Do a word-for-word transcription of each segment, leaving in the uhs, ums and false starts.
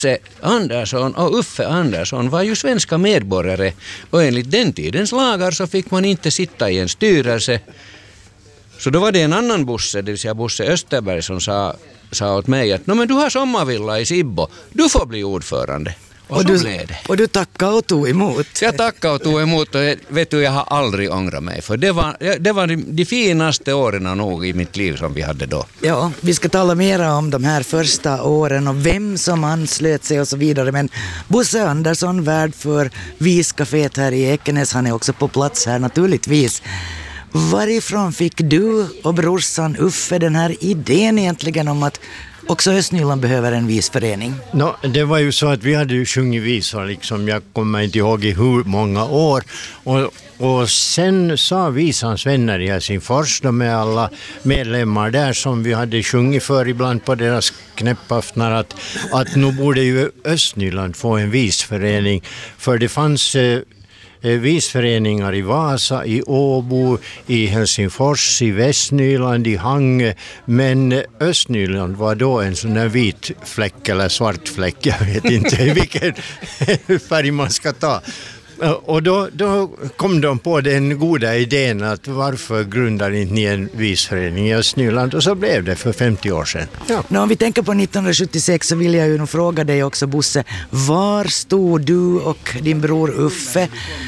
Bosse Andersson och Uffe Andersson var ju svenska medborgare och enligt den tidens lagar så fick man inte sitta i en styrelse. Så då var det en annan Bosse, det vill säga Bosse Österberg, som sa, sa åt mig att men du har sommarvilla i Sibbo, du får bli ordförande. Och, och, du, och du tackade och tog emot. Jag tackade och tog emot och vet du, jag har aldrig ångrat mig. För det var, det var de, de finaste åren nog i mitt liv som vi hade då. Ja, vi ska tala mer om de här första åren och vem som anslöt sig och så vidare. Men Bosse Andersson, värd för Viscaféet här i Ekenäs, han är också på plats här naturligtvis. Varifrån fick du och brorsan Uffe den här idén egentligen om att också Östnyland behöver en visförening? No, det var ju så att vi hade ju sjungit visor, liksom, jag kommer inte ihåg i hur många år. Och, och sen sa Visans vänner i Helsingfors, de är alla medlemmar där som vi hade sjungit för ibland på deras knäppaftnar, att, att nu borde ju Östnyland få en visförening. För det fanns eh, visföreningar i Vasa, i Åbo, i Helsingfors, i Västnyland, i Hangö, men Östnyland var då en sån där vit fläck eller svart fläck, jag vet inte vilken färg man ska ta. Och då, då kom de på den goda idén att varför grundar inte ni en visförening i Östnyland, och så blev det för femtio år sedan. Ja. Nå, om vi tänker på nittonhundrasjuttiosex så vill jag ju nog fråga dig också, Bosse, var stod du och din bror Uffe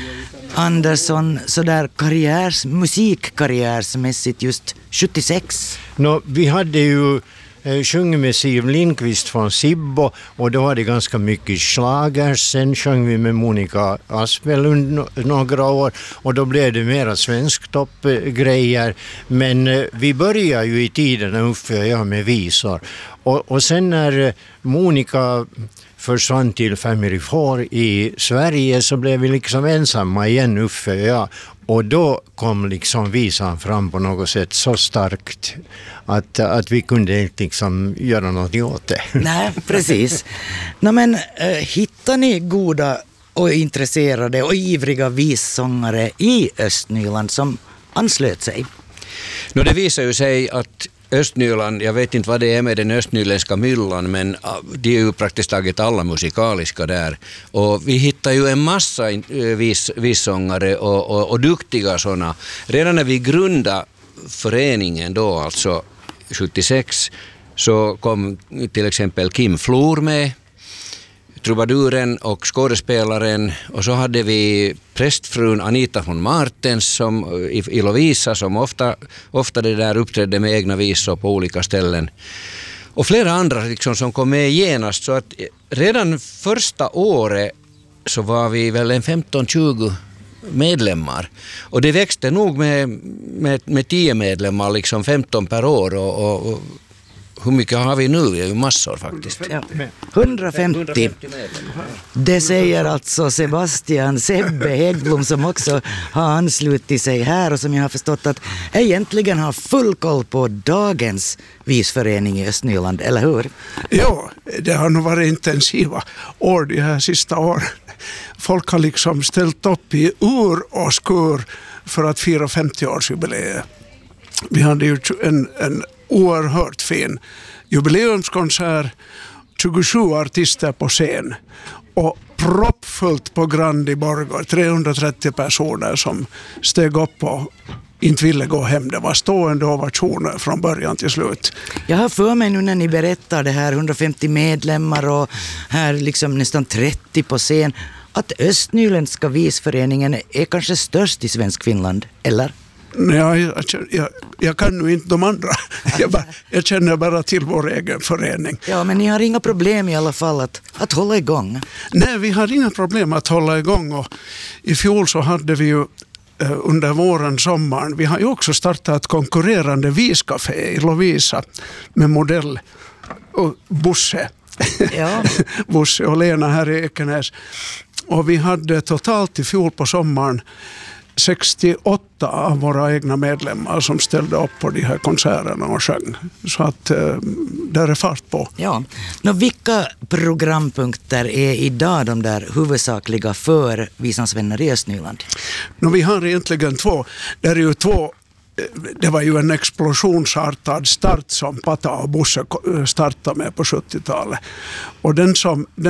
Andersson sådär karriärs, musikkarriärsmässigt just sjuttiosex? Nå, vi hade ju eh, sjungit med Siv Lindqvist från Sibbo, och då var det ganska mycket schlagers. Sen sjöng vi med Monica Aspelund no- några år, och då blev det mera svensktoppgrejer. Men eh, vi började ju i tiden när Uffe och jag med visor. Och, och sen när eh, Monica försvann till Family Four i Sverige, så blev vi liksom ensamma igen, Uffe och jag. Och då kom liksom visan fram på något sätt så starkt att, att vi kunde inte liksom göra något åt det. Nej, precis. Nå, men äh, hittar ni goda och intresserade och ivriga vissångare i Östnyland som anslöt sig? Nå, det visar ju sig att Östnyland, jag vet inte vad det är med den östnyländska myllan, men de är ju praktiskt taget alla musikaliska där. Och vi hittar ju en massa vis, vissångare och, och, och duktiga sådana. Redan när vi grundade föreningen då, alltså sjuttiosex, så kom till exempel Kim Flor med, trubaduren och skådespelaren, och så hade vi prästfrun Anita von Martens som, i, i Lovisa, som ofta, ofta det där uppträdde med egna visor på olika ställen, och flera andra liksom, som kom med genast. Så att redan första året så var vi väl en femton tjugo medlemmar, och det växte nog med, med, med tio medlemmar, liksom femton per år, och, och, och hur mycket har vi nu? Det är ju massor faktiskt. Ja. hundrafemtio. Det säger alltså Sebastian Sebbe Häggblom, som också har anslutit sig här och som jag har förstått att egentligen har full koll på dagens visförening i Östnyland, eller hur? Ja, det har nog varit intensiva år de här sista åren. Folk har liksom ställt upp i ur och skur för att fira femtio-årsjubileet. Vi hade ju en, en oerhört fin jubileumskonsert, tjugosju artister på scen och proppfullt på Grand i Borgå, trehundratrettio personer som steg upp och inte ville gå hem. Det var stående ovationer från början till slut. Jag har för mig nu när ni berättar det här, hundrafemtio medlemmar och här liksom nästan trettio på scen, att Östnyländska visföreningen är kanske störst i svensk Finland, eller? Ja, jag, jag, jag kan nu inte de andra. Jag, bara, jag känner bara till vår egen förening. Ja, men ni har inga problem i alla fall att, att hålla igång? Nej, vi har inga problem att hålla igång. Och i fjol så hade vi ju eh, under våren, sommaren, vi har ju också startat ett konkurrerande viscafé i Lovisa med modell och Bosse. Ja. Bosse och Lena här i Ekenäs. Och vi hade totalt i fjol på sommaren sextioåtta av våra egna medlemmar som ställde upp på de här konserterna och sjöng. Så att eh, där är fart på. Ja. Nå, vilka programpunkter är idag de där huvudsakliga för Visans vänner i Östnyland? Nå, vi har egentligen två. Det är ju två. Det var ju en explosionsartad start som Pata och Bosse startade med på sjuttiotalet. Och den som den